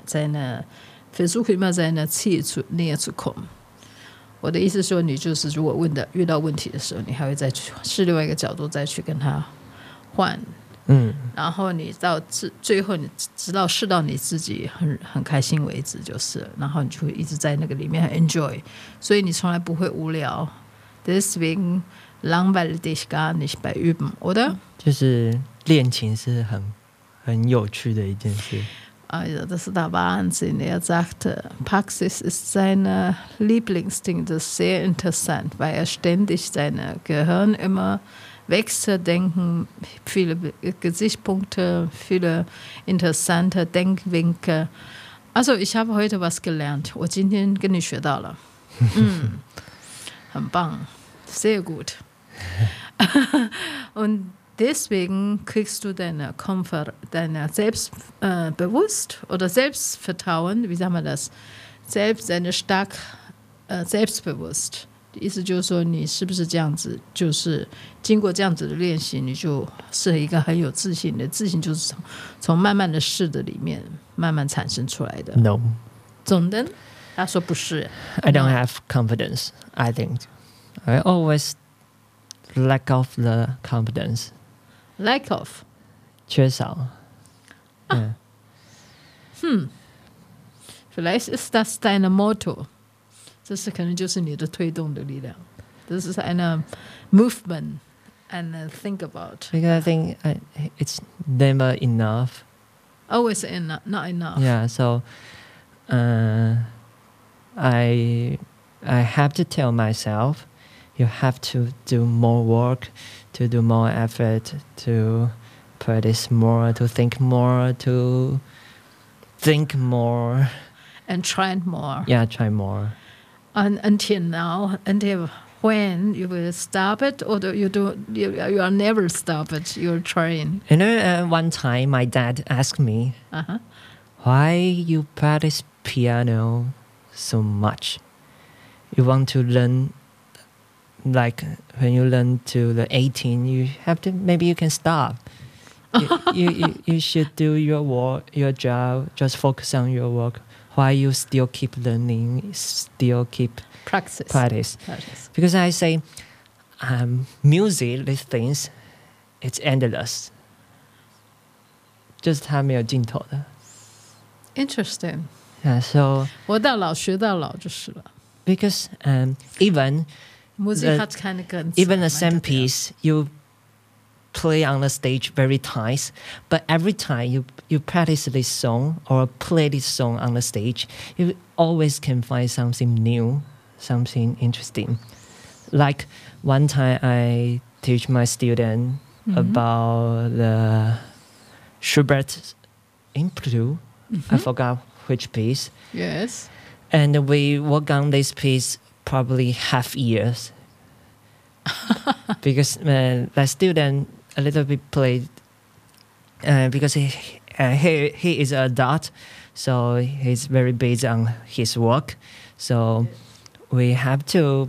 versuche immer seiner Ziel näher zu kommen。我的意思说，你就是如果遇到问题的时候，你还会再去试另外一个角度再去跟他换。然后你到最后，你直到试到你自己很开心为止就是了，然后你就会一直在那个里面很 enjoy， 所以你从来不会无聊。Deswegen langweilt dich gar nicht bei Üben, oder？ 就是练琴是很有趣的一件事。 Also das ist der Wahnsinn. Er sagte, Praxis ist sein Lieblingsding. Das ist sehr interessant, weil er ständig sein Gehirn immer wechseldenken, viele Gesichtspunkte, viele interessante Denkwinkel. Also ich habe heute was gelernt. 我今天跟你学到了。很棒，sehr gut. Und deswegen kriegst du deine Selbstbewusst oder Selbstvertrauen, wie sagen wir das? Deine selbstbewusst. 意思就是说，你是不是这样子？就是经过这样子的练习，你就是一个很有自信的。自信就是从慢慢的试的里面慢慢产生出来的。 No， 总的他说不是。 I don't have confidence. I think I always lack of the confidence. Lack of 缺少。 vielleicht ist das deine Motto. 这是可能就是你的推动的力量。Das ist eine movement and think about. Because I think it's never enough. Always not enough. Yeah, so I have to tell myself, you have to do more work, to do more effort, to practice more, to think more, to think more. And try more. Yeah, try more. And until now, until when you will stop it, or you are never stop it. You're trying. You know, one time my dad asked me, why you practice piano so much? You want to learn, like when you learn to the 18, you have to, maybe you can stop. you should do your work, your job, just focus on your work. Why you still keep learning, still keep practice. Because I say, music, these things, it's endless. 就是它没有尽头的。 Interesting. Yeah, so 活到老学到老就是了。 Because even Musik hat keine Grenzen. Even the same piece you play on the stage very tight, but every time you practice this song or play this song on the stage, you always can find something new, something interesting. Like one time I teach my student about the Schubert Impromptu. I forgot which piece. Yes. And we work on this piece probably half years. Because the student a little bit played because he is an adult, so he's very busy on his work. So we have to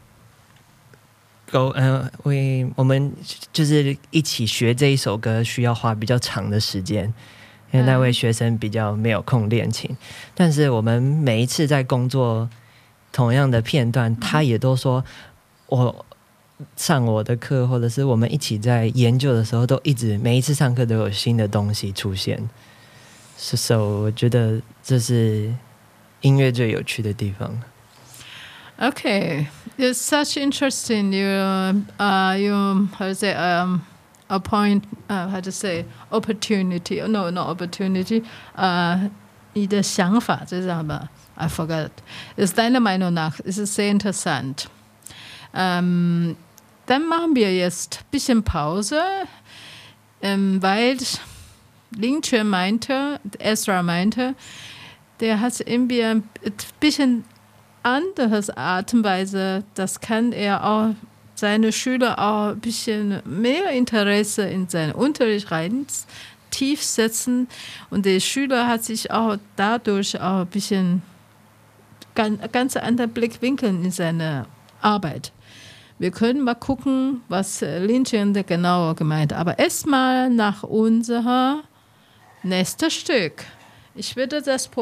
go. 我们就是一起学这一首歌，需要花比较长的时间，因为那位学生比较没有空练琴。但是我们每一次在工作同样的片段，他也都说我。上我的课，或者是我们一起在研究的时候，都一直每一次上课都有新的东西出现。So 我觉得这是音乐最有趣的地方。 Okay, it's such interesting. You how to say a point how to say opportunity? No, not opportunity. 你的想法这是什么 I forgot. Ist deiner Meinung nach ist es sehr interessant. Dann machen wir jetzt ein bisschen Pause, weil Lingquan meinte, Ezra meinte, der hat irgendwie ein bisschen anderes Art und Weise, das kann er auch seine Schüler auch ein bisschen mehr Interesse in seinen Unterricht rein tief setzen und der Schüler hat sich auch dadurch auch ein bisschen ganz andere Blickwinkel in seine Arbeit. Wir können mal gucken, was Lingquan genauer gemeint hat. Aber erstmal nach unserem nächsten Stück. Ich würde das